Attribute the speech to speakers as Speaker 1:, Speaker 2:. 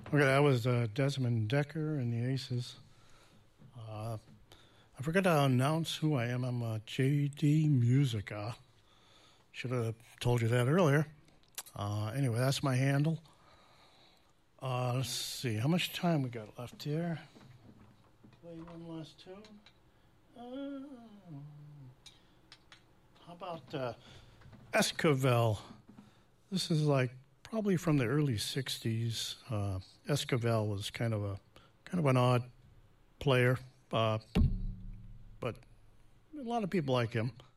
Speaker 1: Okay, that was Desmond Decker and the Aces. I forgot to announce who I am. I'm JD Musica. Should have told you that earlier. Anyway, that's my handle. Let's see, how much time we got left here? Play one last tune. How about Esquivel? This is like probably from the early '60s. Esquivel was kind of an odd player, but a lot of people like him.